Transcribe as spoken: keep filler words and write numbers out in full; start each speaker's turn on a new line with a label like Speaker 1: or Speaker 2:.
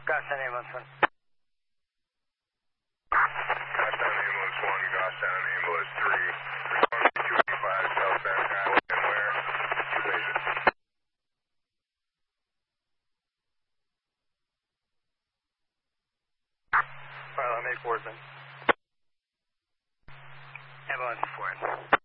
Speaker 1: Goshtown ambulance one.
Speaker 2: Goshtown ambulance one, Goshtown ambulance three. Respond to two eighty-five South Bend Highway and where? Division.
Speaker 1: File on eight four then. Ambulance four.